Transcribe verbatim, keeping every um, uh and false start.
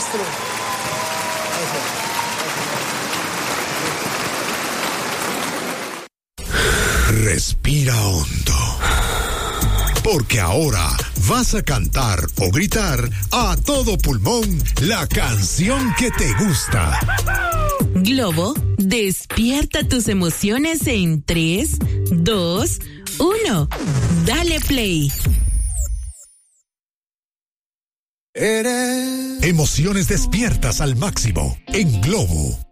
maestro. Respira hondo, porque ahora vas a cantar o gritar a todo pulmón la canción que te gusta. Globo, despierta tus emociones en tres, dos, uno. Dale play. Emociones despiertas al máximo en Globo.